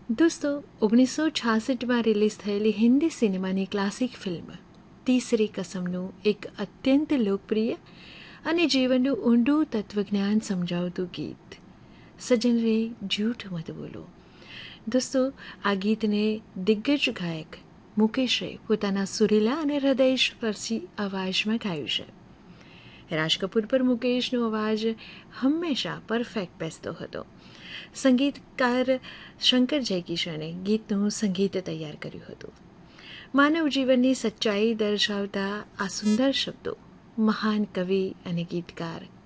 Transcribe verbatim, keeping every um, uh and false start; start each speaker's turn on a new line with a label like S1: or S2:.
S1: દોસ્તો, ઓગણીસો છાસઠમાં રિલીઝ થયેલી હિન્દી સિનેમાની ક્લાસિક ફિલ્મ તીસરી કસમનું એક અત્યંત લોકપ્રિય અને જીવનનું ઊંડું તત્વજ્ઞાન સમજાવતું ગીત સજન રે જૂઠ મત બોલો. દોસ્તો, આ ગીતને દિગ્ગજ ગાયક મુકેશે પોતાના સુરીલા અને હૃદયસ્પર્શી અવાજમાં ગાયું છે. રાજ કપૂર પર મુકેશનો અવાજ હંમેશા પરફેક્ટ બેસતો હતો. સંગીતકાર શંકર જયકિશને ગીતનું સંગીત તૈયાર કર્યું હતું. માનવ જીવનની સચ્ચાઈ દર્શાવતા આ સુંદર શબ્દો મહાન કવિ અને ગીતકાર